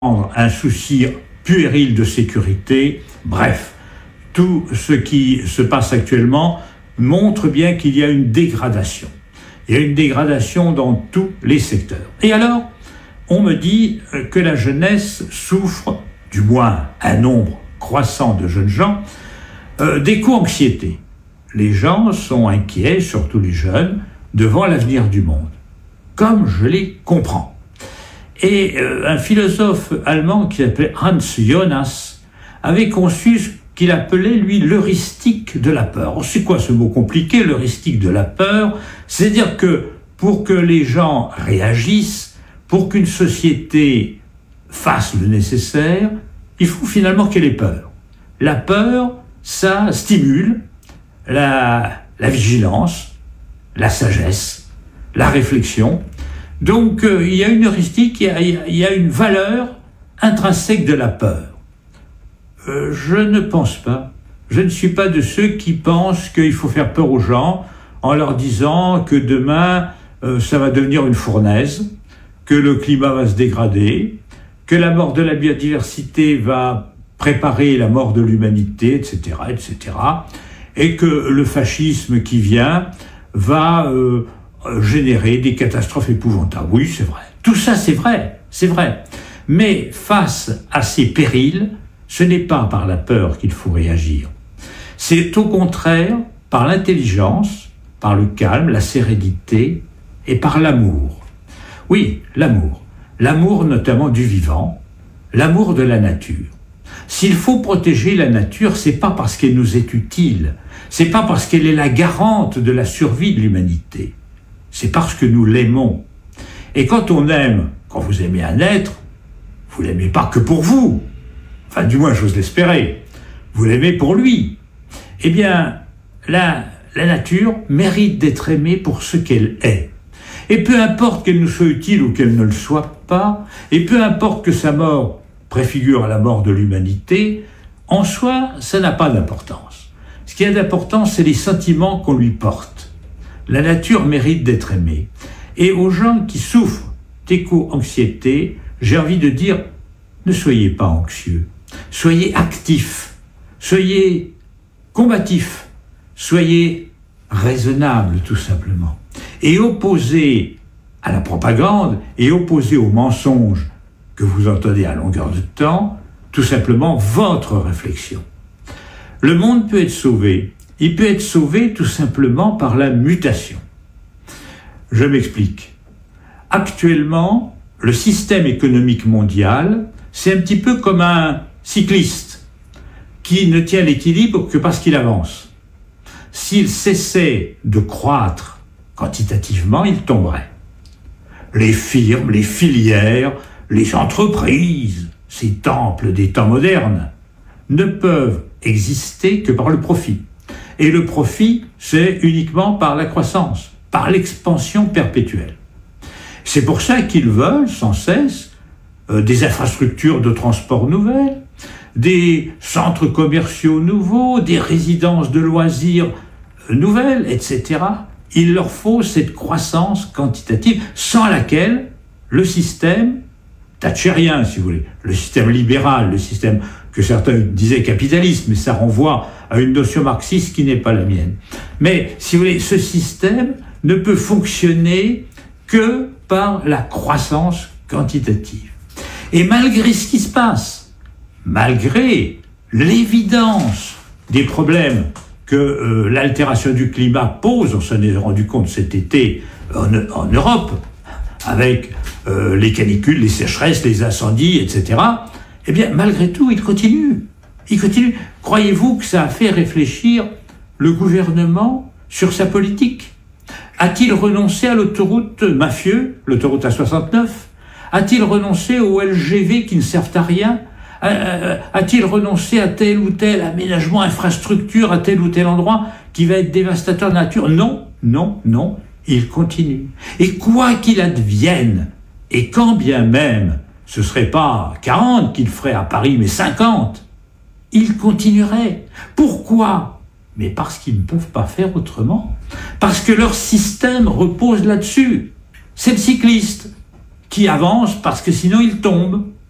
un souci puéril de sécurité. Bref, tout ce qui se passe actuellement montre bien qu'il y a une dégradation. Il y a une dégradation dans tous les secteurs. Et alors, on me dit que la jeunesse souffre, du moins un nombre croissant de jeunes gens, d'éco-anxiété. Les gens sont inquiets, surtout les jeunes, devant l'avenir du monde. Comme je les comprends. Et un philosophe allemand qui s'appelait Hans Jonas avait conçu ce qu'il appelait, lui, l'heuristique de la peur. Alors, c'est quoi ce mot compliqué, l'heuristique de la peur? C'est-à-dire que pour que les gens réagissent, pour qu'une société fasse le nécessaire, il faut finalement qu'elle ait peur. La peur, ça stimule la vigilance, la sagesse, la réflexion. Donc, il y a une heuristique, il y a une valeur intrinsèque de la peur. Je ne pense pas. Je ne suis pas de ceux qui pensent qu'il faut faire peur aux gens en leur disant que demain, ça va devenir une fournaise, que le climat va se dégrader, que la mort de la biodiversité va préparer la mort de l'humanité, etc., etc., et que le fascisme qui vient va générer des catastrophes épouvantables. Oui, c'est vrai. Tout ça, c'est vrai. Mais face à ces périls, ce n'est pas par la peur qu'il faut réagir. C'est au contraire par l'intelligence, par le calme, la sérénité et par l'amour. Oui, l'amour. L'amour notamment du vivant, l'amour de la nature. S'il faut protéger la nature, c'est pas parce qu'elle nous est utile, c'est pas parce qu'elle est la garante de la survie de l'humanité. C'est parce que nous l'aimons. Et quand on aime, quand vous aimez un être, vous l'aimez pas que pour vous. Enfin, du moins, j'ose l'espérer. Vous l'aimez pour lui. Eh bien, la nature mérite d'être aimée pour ce qu'elle est. Et peu importe qu'elle nous soit utile ou qu'elle ne le soit pas, et peu importe que sa mort préfigure la mort de l'humanité, en soi, ça n'a pas d'importance. Ce qui a d'importance, c'est les sentiments qu'on lui porte. La nature mérite d'être aimée. Et aux gens qui souffrent d'éco-anxiété, j'ai envie de dire, ne soyez pas anxieux. Soyez actifs. Soyez combatifs. Soyez raisonnables, tout simplement. Et opposez à la propagande et opposez aux mensonges que vous entendez à longueur de temps, tout simplement votre réflexion. Le monde peut être sauvé. Il peut être sauvé tout simplement par la mutation. Je m'explique. Actuellement, le système économique mondial, c'est un petit peu comme un cycliste qui ne tient l'équilibre que parce qu'il avance. S'il cessait de croître quantitativement, il tomberait. Les firmes, les filières, les entreprises, ces temples des temps modernes, ne peuvent exister que par le profit. Et le profit, c'est uniquement par la croissance, par l'expansion perpétuelle. C'est pour ça qu'ils veulent sans cesse des infrastructures de transport nouvelles, des centres commerciaux nouveaux, des résidences de loisirs nouvelles, etc. Il leur faut cette croissance quantitative sans laquelle le système thatchérien, si vous voulez, le système libéral, le système que certains disaient capitaliste, mais ça renvoie à une notion marxiste qui n'est pas la mienne. Mais, si vous voulez, ce système ne peut fonctionner que par la croissance quantitative. Et malgré ce qui se passe, malgré l'évidence des problèmes que l'altération du climat pose, on s'en est rendu compte cet été en Europe, avec les canicules, les sécheresses, les incendies, etc., eh bien, malgré tout, il continue. Croyez-vous que ça a fait réfléchir le gouvernement sur sa politique? A-t-il renoncé à l'autoroute mafieuse, l'autoroute A69? A-t-il renoncé aux LGV qui ne servent à rien? A-t-il renoncé à tel ou tel aménagement, infrastructure, à tel ou tel endroit qui va être dévastateur de nature? Non. Il continue. Et quoi qu'il advienne, et quand bien même ce ne serait pas 40 qu'il ferait à Paris, mais 50, il continuerait. Pourquoi? Mais parce qu'ils ne peuvent pas faire autrement. Parce que leur système repose là-dessus. C'est le cycliste qui avance parce que sinon il tombe.